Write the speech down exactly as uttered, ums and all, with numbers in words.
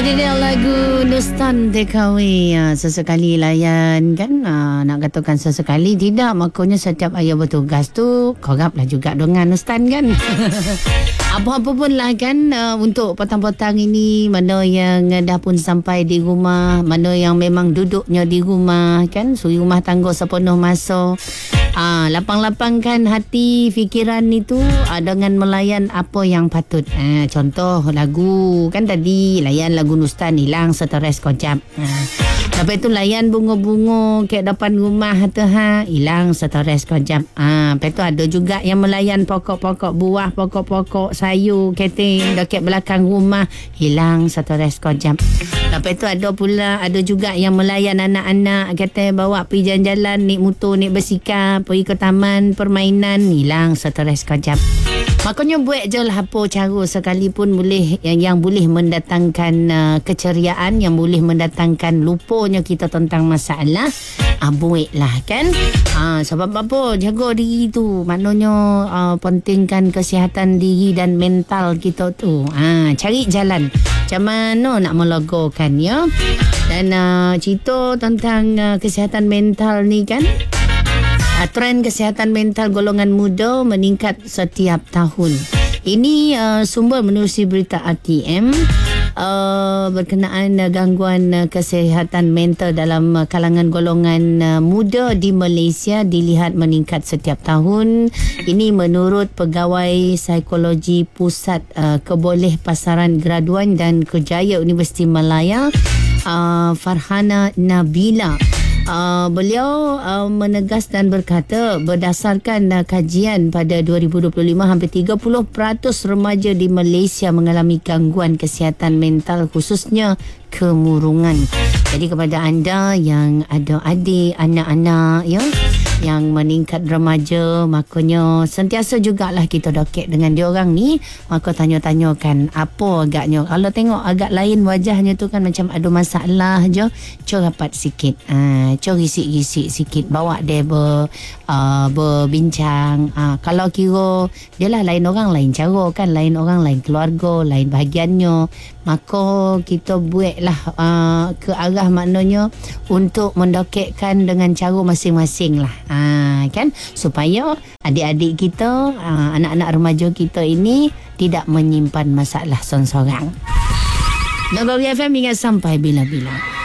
Ini dia lagu Nustan T K W. Sesekali layan kan, nak katakan sesekali tidak, makanya setiap ayah bertugas tu koraplah juga dengan Nustan kan. Apa-apa pun lah kan, untuk petang-petang ini, mana yang dah pun sampai di rumah, mana yang memang duduknya di rumah kan, suri rumah tangga sepenuh masa. Ah, lapang-lapangkan hati, fikiran itu ah, dengan melayan apa yang patut. Ah, contoh lagu kan tadi, layan lagu Nustan, hilang stres kocap. Ah, lepas tu layan bunga-bunga kat depan rumah tu ha, hilang stres kocap. Ah, lepas tu ada juga yang melayan pokok-pokok buah, pokok-pokok sayur keting dekat belakang rumah, hilang stres kocap. Lepas tu ada pula, ada juga yang melayan anak-anak, kata bawa pergi jalan-jalan, naik motor, naik bersikap, pergi ke taman permainan, hilang stres kejap. Makanya buat je lah apa cara sekalipun boleh, yang, yang boleh mendatangkan uh, keceriaan, yang boleh mendatangkan lupanya kita tentang masalah. Ah, buat lah kan. Ah, sebab apa? Jaga diri tu. Maknanya uh, pentingkan kesihatan diri dan mental kita tu. Ah, cari jalan macam mana nak melegakan ya. Dan uh, cerita tentang uh, kesihatan mental ni kan, Uh, trend kesihatan mental golongan muda meningkat setiap tahun. Ini uh, sumber menerusi berita R T M uh, berkenaan uh, gangguan uh, kesihatan mental dalam uh, kalangan golongan uh, muda di Malaysia dilihat meningkat setiap tahun. Ini menurut Pegawai Psikologi Pusat uh, Kebolehpasaran Graduan dan Kerjaya Universiti Malaya, uh, Farhana Nabila. Uh, beliau uh, menegas dan berkata, berdasarkan uh, kajian pada dua ribu dua puluh lima, hampir tiga puluh peratus remaja di Malaysia mengalami gangguan kesihatan mental, khususnya kemurungan. Jadi kepada anda yang ada adik, anak-anak ya, yang meningkat remaja, makanya sentiasa jugalah kita dokek dengan diorang ni, maka tanya-tanyakan apa agaknya. Kalau tengok agak lain wajahnya tu kan macam ada masalah je, cor rapat sikit, ha, cor risik-risik sikit, bawa dia ber, uh, berbincang. Ha, kalau kira dia lah lain orang, lain cara kan, lain orang, lain keluarga, lain bahagiannya, maka kita buatlah uh, ke arah maknanya untuk mendokekkan dengan cara masing-masing lah. Ha, kan, supaya adik-adik kita, ha, anak-anak remaja kita ini tidak menyimpan masalah sorang-sorang. Nagari F M ingat sampai bila-bila.